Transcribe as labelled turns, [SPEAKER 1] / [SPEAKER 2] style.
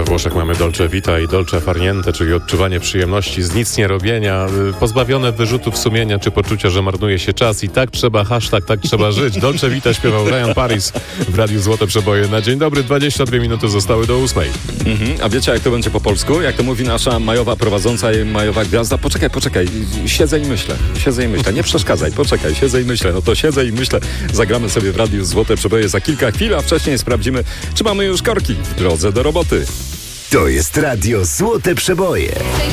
[SPEAKER 1] Włoszech mamy dolce vita i dolce farniente, czyli odczuwanie przyjemności z nic nie robienia, pozbawione wyrzutów sumienia czy poczucia, że marnuje się czas i tak trzeba, hashtag tak trzeba żyć. Dolce vita śpiewał Ryan Paris w Radiu Złote Przeboje. Na dzień dobry, 22 minuty zostały do 8.
[SPEAKER 2] A wiecie, jak to będzie po polsku? Jak to mówi nasza majowa prowadząca i majowa gwiazda? Poczekaj, siedzę i myślę. Nie przeszkadzaj, poczekaj, siedzę i myślę. No to siedzę i myślę. Zagramy sobie w Radiu Złote Przeboje za kilka chwil, a wcześniej sprawdzimy, czy mamy już korki w drodze do roboty.
[SPEAKER 3] To jest Radio Złote Przeboje.